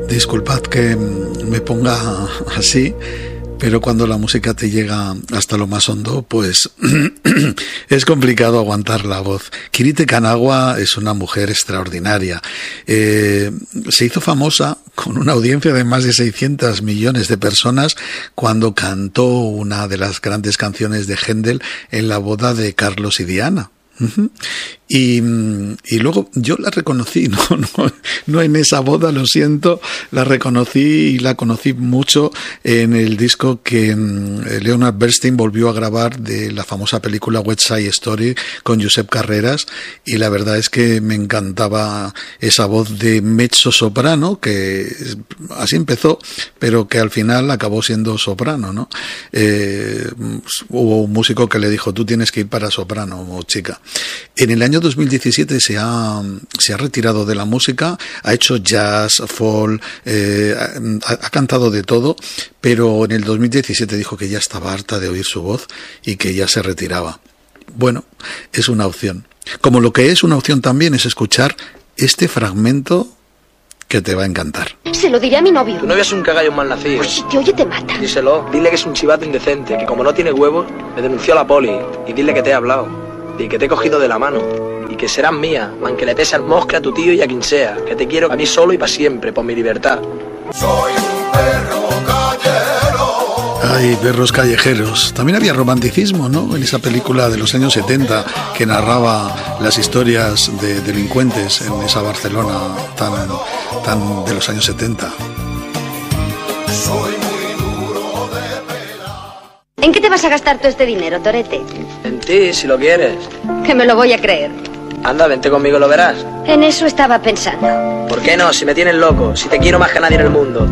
Disculpad que me ponga así, pero cuando la música te llega hasta lo más hondo, pues es complicado aguantar la voz. Kirite Kanawa es una mujer extraordinaria. Se hizo famosa con una audiencia de más de 600 millones de personas cuando cantó una de las grandes canciones de Händel en la boda de Carlos y Diana. Uh-huh. Y luego yo la reconocí, no en esa boda, lo siento, la reconocí y la conocí mucho en el disco que Leonard Bernstein volvió a grabar de la famosa película West Side Story con Josep Carreras, y la verdad es que me encantaba esa voz de mezzo soprano, que así empezó, pero que al final acabó siendo soprano, ¿no? Hubo un músico que le dijo, tú tienes que ir para soprano, chica. En el año 2017 se ha retirado de la música, ha hecho jazz, folk, ha cantado de todo, pero en el 2017 dijo que ya estaba harta de oír su voz y que ya se retiraba. Bueno, es una opción. Como lo que es una opción también es escuchar este fragmento que te va a encantar. Se lo diré a mi novio. Tu novio es un cagallo mal nacido. Pues si te oye te mata. Díselo, dile que es un chivato indecente, que como no tiene huevos, me denunció a la poli, y dile que te he hablado. Y que te he cogido de la mano, y que serás mía, aunque le pese al mosca a tu tío y a quien sea, que te quiero a mí solo y para siempre, por mi libertad. Soy un perro callejero. Ay, perros callejeros. También había romanticismo, ¿no? En esa película de los años 70 que narraba las historias de delincuentes en esa Barcelona tan de los años 70. Soy muy duro de pena. ¿En qué te vas a gastar todo este dinero, Torete? En ti, si lo quieres. Que me lo voy a creer. Anda, vente conmigo, lo verás. En eso estaba pensando. ¿Por qué no? Si me tienes loco, si te quiero más que nadie en el mundo.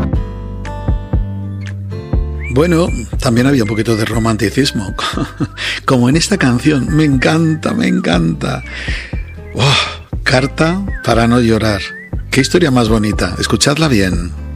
Bueno, también había un poquito de romanticismo, como en esta canción. Me encanta. Carta para no llorar. Qué historia más bonita. Escuchadla bien.